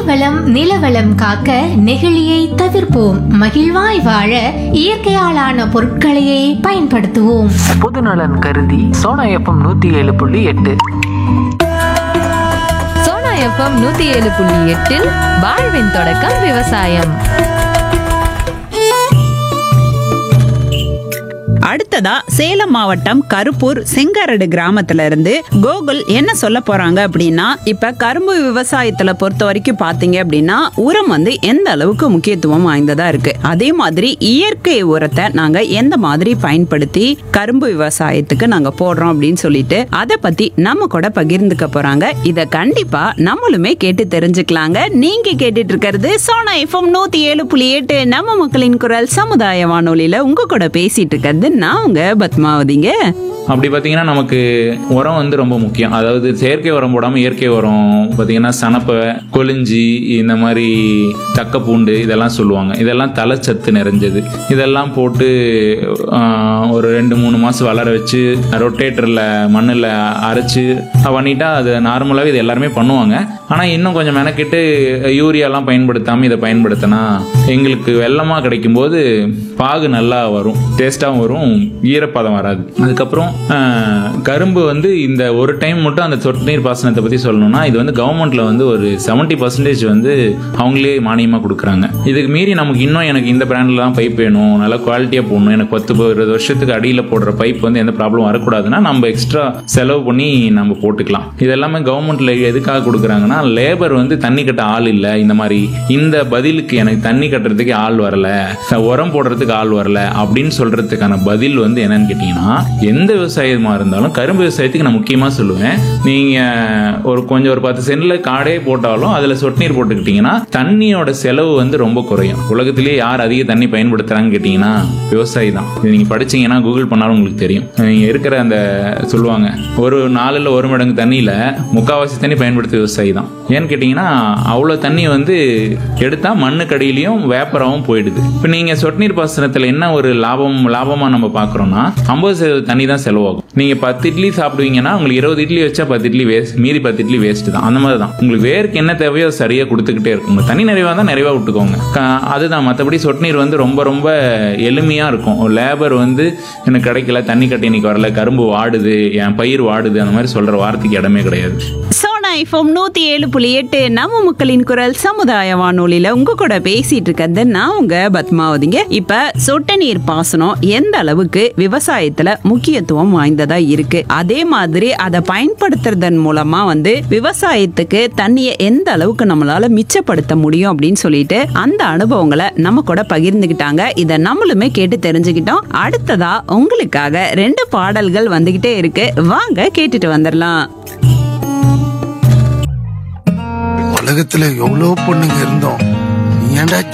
நீர்வளம் நிலவளம் காக்க நெகிழியை தவிர்ப்போம். மகிழ்வாய் வாழ இயற்கையாலான பொருட்களையே பயன்படுத்துவோம். பொதுநலன் கருதி சோனா எஃப்எம் 107.8. சோனா எஃப்எம் 107.8 வாழ்வின் தொடக்கம் விவசாயம். அடுத்ததா சேலம் மாவட்டம் கருப்பூர் செங்கரடு கிராமத்துல இருந்து கோகுல் என்ன சொல்ல போறாங்க அப்படின்னா, இப்ப கரும்பு விவசாயத்துல பொறுத்த வரைக்கும் பாத்தீங்க அப்படின்னா உரம் எந்த அளவுக்கு முக்கியத்துவம் வாய்ந்ததா இருக்கு, அதே மாதிரி இயற்கை உரத்தை நாங்க எந்த மாதிரி பயன்படுத்தி கரும்பு விவசாயத்துக்கு நாங்க போடுறோம் அப்படின்னு சொல்லிட்டு அதை பத்தி நம்ம கூட பகிர்ந்துக்க போறாங்க. இத கண்டிப்பா நம்மளுமே கேட்டு தெரிஞ்சுக்கலாங்க. நீங்க கேட்டுட்டு இருக்கிறது சோனா எஃப்எம் 107.8 நம்ம மக்களின் குரல் சமுதாய வானொலியில உங்க கூட பேசிட்டு இருக்கிறது நான் உங்க பத்மாவதிங்க. அப்படி பார்த்தீங்கன்னா நமக்கு உரம் ரொம்ப முக்கியம். அதாவது செயற்கை உரம் போடாமல் இயற்கை உரம் பார்த்தீங்கன்னா சனப்பை, கொளிஞ்சி, இந்த மாதிரி தக்கப்பூண்டு இதெல்லாம் சொல்லுவாங்க. இதெல்லாம் தலைச்சத்து நிறைஞ்சது. இதெல்லாம் போட்டு ஒரு 2-3 மாதம் வளர வச்சு ரொட்டேட்டரில் மண்ணில் அரைச்சி பண்ணிட்டா அது நார்மலாகவே இது எல்லாருமே பண்ணுவாங்க. ஆனால் இன்னும் கொஞ்சம் மெனக்கிட்டு யூரியாலாம் பயன்படுத்தாமல் இதை பயன்படுத்தினா எங்களுக்கு வெள்ளமாக கிடைக்கும்போது பாகு நல்லா வரும், டேஸ்ட்டாகவும் வரும், ஈரப்பதம் வராது. அதுக்கப்புறம் கரும்பு இந்த ஒரு டைம் மட்டும் அந்த சொட்டு நீர் பாசனத்தை பற்றி சொல்லணும்னா இது கவர்மெண்ட்ல ஒரு 70% அவங்களே மானியமாக கொடுக்குறாங்க. இதுக்கு மீறி நமக்கு இன்னும் எனக்கு இந்த பிராண்டில் தான் பைப் வேணும், நல்லா குவாலிட்டியாக போடணும், எனக்கு 10-20 வருஷத்துக்கு அடியில் போடுற பைப் எந்த ப்ராப்ளம் வரக்கூடாதுன்னா நம்ம எக்ஸ்ட்ரா செலவு பண்ணி நம்ம போட்டுக்கலாம். இதெல்லாமே கவர்மெண்ட்ல எதுக்காக கொடுக்குறாங்கன்னா, லேபர் தண்ணி கட்ட ஆள் இல்லை, இந்த மாதிரி இந்த பதிலுக்கு எனக்கு தண்ணி கட்டுறதுக்கு ஆள் வரல, உரம் போடுறதுக்கு ஆள் வரல அப்படின்னு சொல்றதுக்கான பதில் என்னன்னு கேட்டீங்கன்னா, எந்த விவசாயமா இருந்தாலும் கரும்பு விவசாயத்துக்கு நான் முக்கியமா சொல்லுவேன், நீங்க ஒரு 10 சென்ட்ல காடே போட்டாலும் அதுல சொட்டு நீர் போட்டுக்கிட்டீங்கன்னா தண்ணியோட செலவு ரொம்ப குறையும். உலகத்திலேயே யார் அதிக தண்ணி பயன்படுத்துறாங்கன்னு கேட்டீங்கன்னா விவசாயி தான். நீங்க படிச்சீங்கன்னா கூகுள் பண்ணாலும் உங்களுக்கு தெரியும். நீங்க இருக்கிற அந்த சொல்லுவாங்க ஒரு 4 மடங்கு தண்ணியில 3/4 தண்ணி பயன்படுத்த விவசாயி தான். ஏன்னு கேட்டீங்கன்னா அவ்வளவு தண்ணி எடுத்தா மண்ணுக்கடியிலையும் வேப்பராவும் போயிடுது. இப்ப நீங்க சொட்டு நீர் பாசனத்துல என்ன ஒரு லாபமா நம்ம பாக்குறோம்னா 50% தண்ணி தான் செலவாகும். நீங்க 10 இட்லி சாப்பிடுவீங்கன்னா உங்களுக்கு 20 இட்லி வச்சா 10 இட்லி வேஸ்ட், மீதி 10 இட்லி வேஸ்ட் தான். அந்த மாதிரி தான் உங்களுக்கு வேருக்கு என்ன தேவையோ சரியா கொடுத்துக்கிட்டே இருக்குங்க. தண்ணி நிறைவா தான் நிறைவா விட்டுக்கோங்க, அதுதான். மற்றபடி சொட்டு நீர் ரொம்ப ரொம்ப எளிமையா இருக்கும். லேபர் எனக்கு கிடைக்கல, தண்ணி கட்டி இன்னைக்கு வரல, கரும்பு வாடுது, என் பயிர் வாடுது, அந்த மாதிரி சொல்ற வார்த்தைக்கு இடமே கிடையாது. சோனா எஃப்எம் 107.8 நம்ம மக்களின் குரல் சமுதாய வானொலியில உங்க கூட பேசிட்டு இருக்கிறது நான் உங்க பத்மாவதிங்க. இப்ப சொட்டு நீர் பாசனம் எந்த அளவுக்கு விவசாயத்துல முக்கியத்துவம் வாய்ந்ததா இருக்கு, அதே மாதிரி அதை பயன்படுத்துறதன் மூலமா விவசாயத்துக்கு தண்ணியை எந்த அளவுக்கு நம்மளால மிச்சப்படுத்த முடியும் அப்படின்னு சொல்லிட்டு அந்த அனுபவங்களை நம்ம கூட பகிர்ந்துகிட்டாங்க. இதை நம்மளுமே கேட்டு தெரிஞ்சுக்கிட்டோம். அடுத்ததா உங்களுக்காக 2 பாடல்கள் வந்துகிட்டே இருக்கு, வாங்க கேட்டுட்டு வந்துடலாம். உலகத்துல எவ்வளவு பொண்ணுங்க இருந்தோம், ஏன்டா